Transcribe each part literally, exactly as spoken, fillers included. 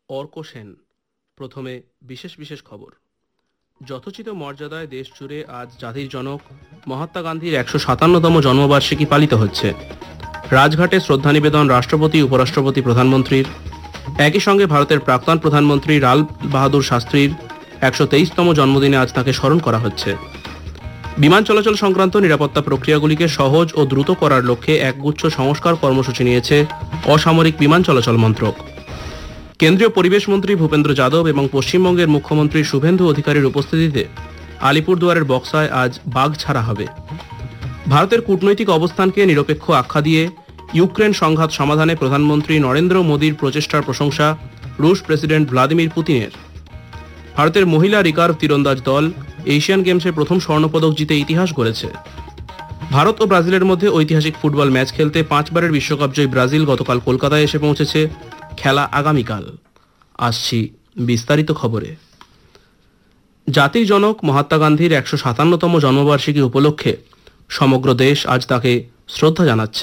অর্ক সেন। প্রথমে বিশেষ বিশেষ খবর। যথোচিত মর্যাদায় দেশ জুড়ে আজ জাতির জনক মহাত্মা গান্ধীর একশো সাতান্নতম জন্মবার্ষিকী পালিত হচ্ছে। রাজঘাটে শ্রদ্ধা নিবেদন রাষ্ট্রপতি, উপরাষ্ট্রপতি, প্রধানমন্ত্রীর। একই সঙ্গে ভারতের প্রাক্তন প্রধানমন্ত্রী লাল বাহাদুর শাস্ত্রীর একশো তেইশতম জন্মদিনে আজ তাঁকে স্মরণ করা হচ্ছে। বিমান চলাচল সংক্রান্ত নিরাপত্তা প্রক্রিয়াগুলিকে সহজ ও দ্রুত করার লক্ষ্যে একগুচ্ছ সংস্কার কর্মসূচি নিয়েছে অসামরিক বিমান চলাচল মন্ত্রক। কেন্দ্রীয় পরিবেশ মন্ত্রী ভূপেন্দ্র যাদব এবং পশ্চিমবঙ্গের মুখ্যমন্ত্রী শুভেন্দু অধিকারীর উপস্থিতিতে আলিপুরদুয়ারের বক্সায় আজ বাঘ ছাড়া হবে। ভারতের কূটনৈতিক অবস্থানকে নিরপেক্ষ আখ্যা দিয়ে ইউক্রেন সংঘাত সমাধানে প্রধানমন্ত্রী নরেন্দ্র মোদীর প্রচেষ্টার প্রশংসা রুশ প্রেসিডেন্ট ভ্লাদিমির পুতিনের। ভারতের মহিলা রিকার্ভ তীরন্দাজ দল এশিয়ান গেমসে প্রথম স্বর্ণপদক জিতে ইতিহাস গড়েছে। ভারত ও ব্রাজিলের মধ্যে ঐতিহাসিক ফুটবল ম্যাচ খেলতে পাঁচবারের বিশ্বকাপ জয়ী ব্রাজিল গতকাল কলকাতায় এসে পৌঁছেছে। খেলা আগামীকাল। আসছি বিস্তারিত খবরে। জাতির জনক মহাত্মা গান্ধীর একশো সাতান্নতম জন্মবার্ষিকী উপলক্ষে সমগ্র দেশ আজ তাকে শ্রদ্ধা জানাচ্ছে।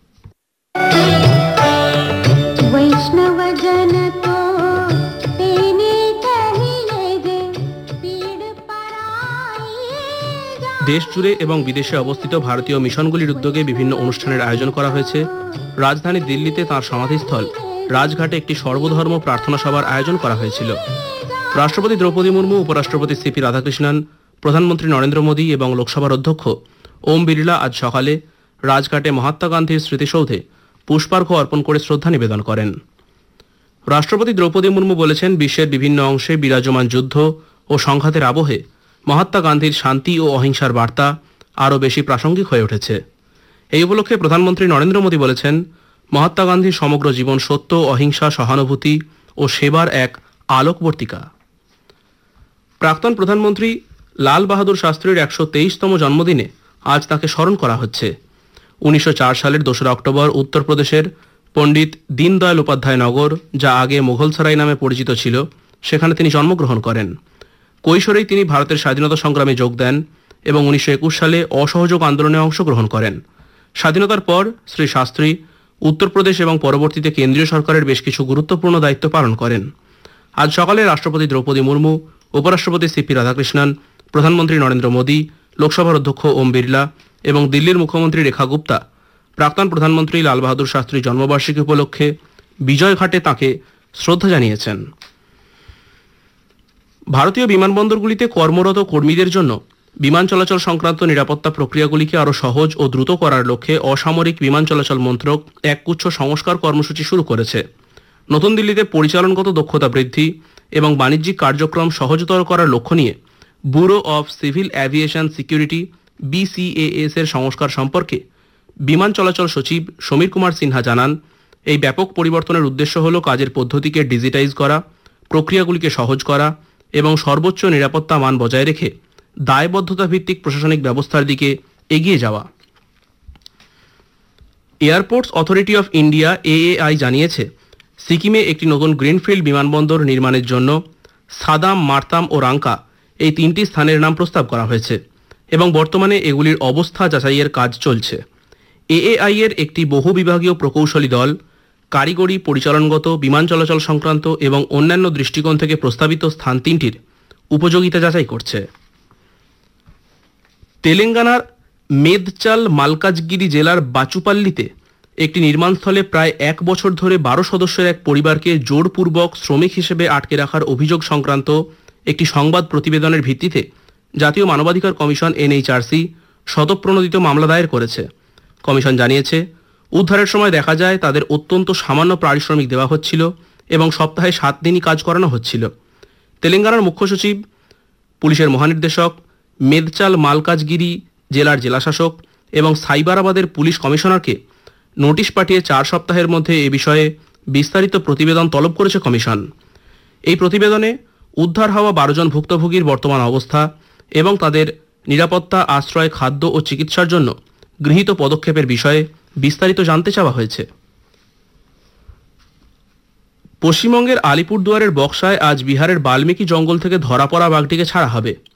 দেশ জুড়ে এবং বিদেশে অবস্থিত ভারতীয় মিশনগুলির উদ্যোগে বিভিন্ন অনুষ্ঠানের আয়োজন করা হয়েছে। রাজধানী দিল্লিতে তাঁর সমাধিস্থল রাজঘাটে একটি সর্বধর্ম প্রার্থনা সভার আয়োজন করা হয়েছিল। রাষ্ট্রপতি দ্রৌপদী মুর্মু, উপরাষ্ট্রপতি সিপি রাধাকৃষ্ণন, প্রধানমন্ত্রী নরেন্দ্র মোদী এবং লোকসভার অধ্যক্ষ ওম বিড়লা আজ সকালে রাজঘাটে মহাত্মা গান্ধীর স্মৃতিসৌধে পুষ্পার্ঘ্য অর্পণ করে শ্রদ্ধা নিবেদন করেন। রাষ্ট্রপতি দ্রৌপদী মুর্মু বলেছেন, বিশ্বের বিভিন্ন অংশে বিরাজমান যুদ্ধ ও সংঘাতের আবহে মহাত্মা গান্ধীর শান্তি ও অহিংসার বার্তা আরও বেশি প্রাসঙ্গিক হয়ে উঠেছে। এই উপলক্ষে প্রধানমন্ত্রী নরেন্দ্র মোদী বলেছেন, মহাত্মা গান্ধীর সমগ্র জীবন সত্য, অহিংসা, সহানুভূতি ও সেবার এক আলোকবর্তিকা। প্রাক্তন প্রধানমন্ত্রী লাল বাহাদুর শাস্ত্রীর একশো তেইশতম জন্মদিনে আজ তাকে স্মরণ করা হচ্ছে। উনিশশো চার সালের দোসরা অক্টোবর উত্তরপ্রদেশের পণ্ডিত দীনদয়াল উপাধ্যায় নগর, যা আগে মোগলসরাই নামে পরিচিত ছিল, সেখানে তিনি জন্মগ্রহণ করেন। কৈশোরেই তিনি ভারতের স্বাধীনতা সংগ্রামে যোগ দেন এবং উনিশশো একুশ সালে অসহযোগ আন্দোলনে অংশগ্রহণ করেন। স্বাধীনতার পর শ্রী শাস্ত্রী উত্তরপ্রদেশ এবং পরবর্তীতে কেন্দ্রীয় সরকারের বেশ কিছু গুরুত্বপূর্ণ দায়িত্ব পালন করেন। আজ সকালে রাষ্ট্রপতি দ্রৌপদী মুর্মু, উপরাষ্ট্রপতি সিপি রাধাকৃষ্ণন, প্রধানমন্ত্রী নরেন্দ্র মোদী, লোকসভার অধ্যক্ষ ওম বিড়লা এবং দিল্লির মুখ্যমন্ত্রী রেখা গুপ্তা প্রাক্তন প্রধানমন্ত্রী লাল বাহাদুর শাস্ত্রীর জন্মবার্ষিকী উপলক্ষে বিজয়ঘাটে তাঁকে শ্রদ্ধা জানিয়েছেন। ভারতীয় বিমানবন্দরগুলিতে কর্মরত কর্মীদের জন্য বিমান চলাচল সংক্রান্ত নিরাপত্তা প্রক্রিয়াগুলিকে আরও সহজ ও দ্রুত করার লক্ষ্যে অসামরিক বিমান চলাচল মন্ত্রক একগুচ্ছ সংস্কার কর্মসূচি শুরু করেছে। নতুন দিল্লিতে পরিচালনগত দক্ষতা বৃদ্ধি এবং বাণিজ্যিক কার্যক্রম সহজতর করার লক্ষ্য নিয়ে bureau of civil aviation security বিসিএএস এর সংস্কার সম্পর্কে বিমান চলাচল সচিব সমীর কুমার সিনহা জানান, এই ব্যাপক পরিবর্তনের উদ্দেশ্য হল কাজের পদ্ধতিকে ডিজিটাইজ করা, প্রক্রিয়াগুলিকে সহজ করা এবং সর্বোচ্চ নিরাপত্তা মান বজায় রেখে দায়বদ্ধতা ভিত্তিক প্রশাসনিক ব্যবস্থার দিকে এগিয়ে যাওয়া। Airports authority of India AAI জানিয়েছে, সিকিমে একটি নতুন গ্রিনফিল্ড বিমানবন্দর নির্মাণের জন্য সাদাম, মার্তাম ও রাঙ্কা এই তিনটি স্থানের নাম প্রস্তাব করা হয়েছে এবং বর্তমানে এগুলির অবস্থা যাচাইয়ের কাজ চলছে। এএআই এর একটি বহু বিভাগীয় প্রকৌশলী দল কারিগরি, পরিচালনগত, বিমান চলাচল সংক্রান্ত এবং অন্যান্য দৃষ্টিকোণ থেকে প্রস্তাবিত স্থান তিনটির উপযোগিতা যাচাই করছে। তেলেঙ্গানার মেদচাল মালকাজগিরি জেলার বাচুপাল্লিতে একটি নির্মাণস্থলে প্রায় এক বছর ধরে বারো সদস্যের এক পরিবারকে জোরপূর্বক শ্রমিক হিসেবে আটকে রাখার অভিযোগ সংক্রান্ত একটি সংবাদ প্রতিবেদনের ভিত্তিতে জাতীয় মানবাধিকার কমিশন এনএইচআরসি স্বতঃপ্রণোদিত মামলা দায়ের করেছে। কমিশন জানিয়েছে, উদ্ধারের সময় দেখা যায় তাদের অত্যন্ত সামান্য পারিশ্রমিক দেওয়া হচ্ছিল এবং সপ্তাহে সাত দিনই কাজ করানো হচ্ছিল। তেলেঙ্গানার মুখ্য সচিব, পুলিশের মহানির্দেশক, মেদচাল মালকাজগিরি জেলার জেলাশাসক এবং সাইবারাবাদের পুলিশ কমিশনারকে নোটিশ পাঠিয়ে চার সপ্তাহের মধ্যে এ বিষয়ে বিস্তারিত প্রতিবেদন তলব করেছে কমিশন। এই প্রতিবেদনে উদ্ধার হওয়া বারো জন ভুক্তভোগীর বর্তমান অবস্থা এবং তাদের নিরাপত্তা, আশ্রয়, খাদ্য ও চিকিৎসার জন্য গৃহীত পদক্ষেপের বিষয়ে বিস্তারিত জানতে চাওয়া হয়েছে। পশ্চিমবঙ্গের আলিপুরদুয়ারের বক্সায় আজ বিহারের বাল্মীকি জঙ্গল থেকে ধরা পড়া বাঘটিকে ছাড়া হবে।